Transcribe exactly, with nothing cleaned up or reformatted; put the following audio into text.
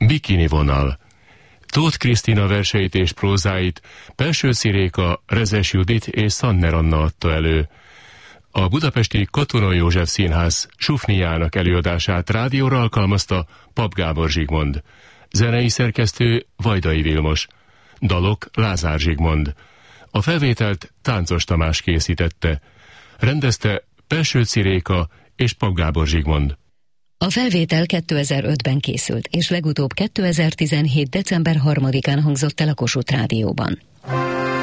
Bikini vonal. Tóth Krisztina verseit és prózáit Pelsőczy Réka, Rezes Judit és Szanner Anna adta elő. A budapesti Katona József Színház Sufniának előadását rádióra alkalmazta Pap Gábor Zsigmond. Zenei szerkesztő Vajdai Vilmos. Dalok Lázár Zsigmond. A felvételt Táncos Tamás készítette. Rendezte Pelsőczy Réka és Pap Gábor Zsigmond. A felvétel kétezer-ötben készült, és legutóbb kétezer-tizenhét. december harmadikán hangzott el a Kossuth Rádióban.